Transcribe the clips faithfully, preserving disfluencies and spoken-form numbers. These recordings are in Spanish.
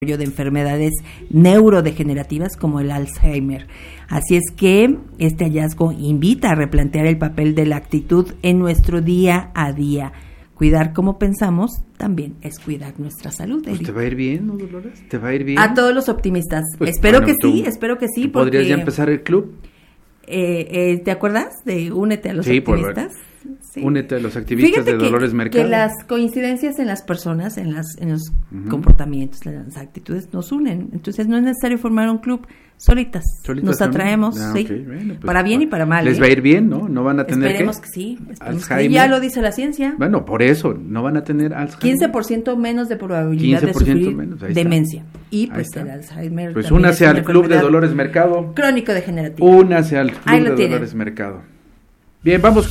de enfermedades neurodegenerativas como el Alzheimer. Así es que este hallazgo invita a replantear el papel de la actitud en nuestro día a día. Cuidar cómo pensamos también es cuidar nuestra salud. Pues te va a ir bien, ¿no, Dolores? ¿Te va a ir bien? A todos los optimistas. Pues, espero bueno, que tú, sí, espero que sí. ¿Podrías porque, ya empezar el club? Eh, eh, ¿Te acuerdas de Únete a los sí, Optimistas? Por... Sí. Únete a los activistas Fíjate de que, Dolores Mercado. Que las coincidencias en las personas, en, las, en los uh-huh. comportamientos, en las actitudes, nos unen. Entonces no es necesario formar un club solitas. solitas nos atraemos, ah, sí, okay. bueno, pues, para bien y para mal. Les ¿eh? va a ir bien, ¿no? No van a tener Esperemos ¿qué? que sí. Esperemos que sí. Ya lo dice la ciencia. Bueno, por eso, no van a tener Alzheimer. quince por ciento menos de probabilidad de sufrir menos, demencia. Y pues el Alzheimer. Pues únase al club de Dolores Mercado. Crónico degenerativo. Únase al club de tienen. Dolores Mercado. Bien, vamos.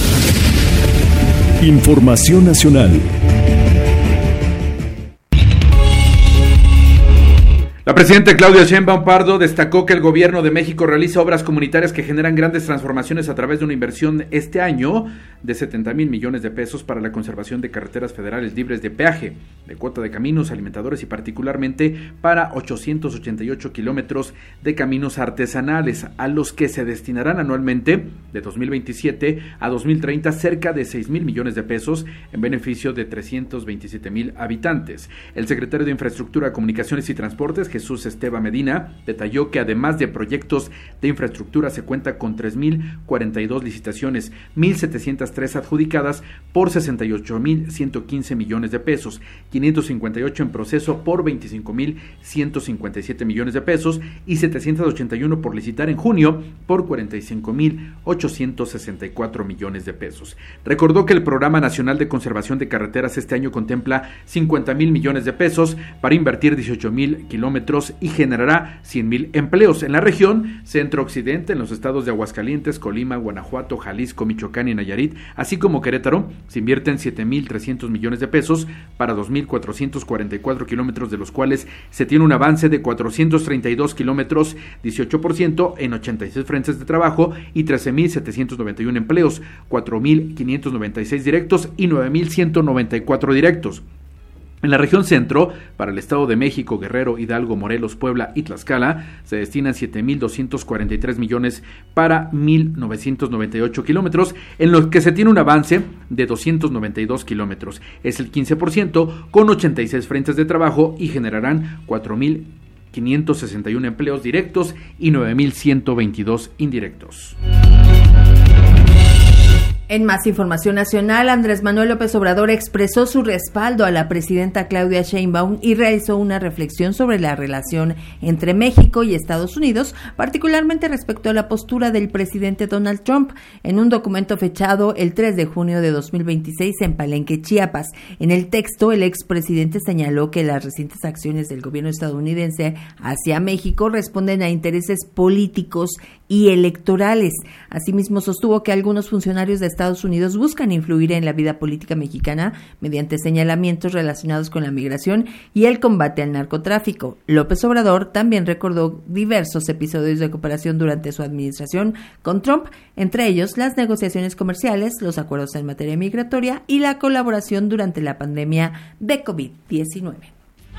Información nacional. La presidenta Claudia Sheinbaum Pardo destacó que el gobierno de México realiza obras comunitarias que generan grandes transformaciones a través de una inversión este año de setenta mil millones de pesos para la conservación de carreteras federales libres de peaje, de cuota de caminos, alimentadores y particularmente para ochocientos ochenta y ocho kilómetros de caminos artesanales, a los que se destinarán anualmente de dos mil veintisiete a dos mil treinta cerca de seis mil millones de pesos en beneficio de trescientos veintisiete mil habitantes. El secretario de Infraestructura, Comunicaciones y Transportes, Jesús Esteban Medina, detalló que además de proyectos de infraestructura se cuenta con tres mil cuarenta y dos licitaciones, mil setecientos tres adjudicadas por sesenta y ocho mil ciento quince millones de pesos, quinientos cincuenta y ocho en proceso por veinticinco mil ciento cincuenta y siete millones de pesos y setecientos ochenta y uno por licitar en junio por cuarenta y cinco mil ochocientos sesenta y cuatro millones de pesos. Recordó que el Programa Nacional de Conservación de Carreteras este año contempla cincuenta mil millones de pesos para invertir dieciocho mil kilómetros y generará cien mil empleos en la región centro-occidente, en los estados de Aguascalientes, Colima, Guanajuato, Jalisco, Michoacán y Nayarit, así como Querétaro. Se invierten siete mil trescientos millones de pesos para dos mil cuatrocientos cuarenta y cuatro kilómetros, de los cuales se tiene un avance de cuatrocientos treinta y dos kilómetros, dieciocho por ciento en ochenta y seis frentes de trabajo y trece mil setecientos noventa y uno empleos, cuatro mil quinientos noventa y seis directos y nueve mil ciento noventa y cuatro directos. En la región centro, para el Estado de México, Guerrero, Hidalgo, Morelos, Puebla y Tlaxcala, se destinan siete mil doscientos cuarenta y tres millones para mil novecientos noventa y ocho kilómetros, en los que se tiene un avance de doscientos noventa y dos kilómetros. Es el quince por ciento, con ochenta y seis frentes de trabajo y generarán cuatro mil quinientos sesenta y uno empleos directos y nueve mil ciento veintidós indirectos. En más información nacional, Andrés Manuel López Obrador expresó su respaldo a la presidenta Claudia Sheinbaum y realizó una reflexión sobre la relación entre México y Estados Unidos, particularmente respecto a la postura del presidente Donald Trump. En un documento fechado el tres de junio de dos mil veintiséis en Palenque, Chiapas, en el texto el expresidente señaló que las recientes acciones del gobierno estadounidense hacia México responden a intereses políticos y electorales. Asimismo, sostuvo que algunos funcionarios de Estados Unidos buscan influir en la vida política mexicana mediante señalamientos relacionados con la migración y el combate al narcotráfico. López Obrador también recordó diversos episodios de cooperación durante su administración con Trump, entre ellos las negociaciones comerciales, los acuerdos en materia migratoria y la colaboración durante la pandemia de covid diecinueve.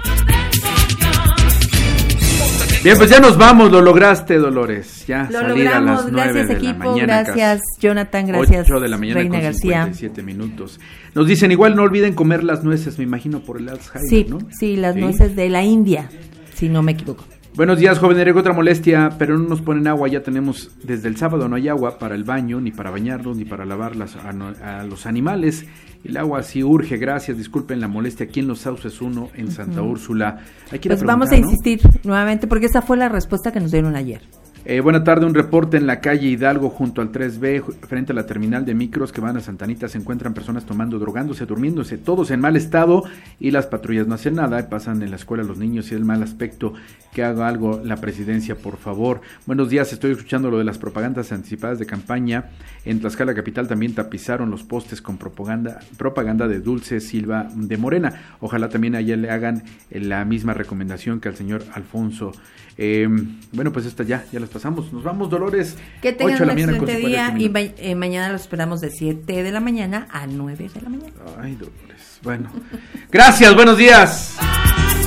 Bien, pues ya nos vamos, lo lograste, Dolores. Ya lo salir logramos. a las nueve gracias, de equipo, la mañana. Gracias, Jonathan, gracias, ocho de la mañana Reina con García. cincuenta y siete minutos. Nos dicen, igual no olviden comer las nueces, me imagino, por el Alzheimer, sí, ¿no? Sí, las ¿Sí? nueces de la India, si no me equivoco. Buenos días, joven Eric, otra molestia, pero no nos ponen agua, ya tenemos, desde el sábado no hay agua para el baño, ni para bañarlos, ni para lavar las, a, a los animales. El agua sí urge, gracias, disculpen la molestia, aquí en Los Sauces uno, en Santa uh-huh. Úrsula. Hay que ir pues a vamos a ¿no? insistir nuevamente, porque esa fue la respuesta que nos dieron ayer. Eh, buena tarde, un reporte en la calle Hidalgo junto al tres B, frente a la terminal de micros que van a Santa Anita, se encuentran personas tomando, drogándose, durmiéndose, todos en mal estado y las patrullas no hacen nada, pasan en la escuela los niños y es el mal aspecto, que haga algo la presidencia, por favor. Buenos días, estoy escuchando lo de las propagandas anticipadas de campaña, en Tlaxcala capital también tapizaron los postes con propaganda, propaganda de Dulce Silva de Morena, ojalá también allá le hagan la misma recomendación que al señor Alfonso. Eh, bueno, pues esta ya, ya las pasamos. Nos vamos, Dolores. Que tengan un excelente día y ma- eh, mañana los esperamos de siete de la mañana a nueve de la mañana. Ay, Dolores. Bueno, gracias, buenos días.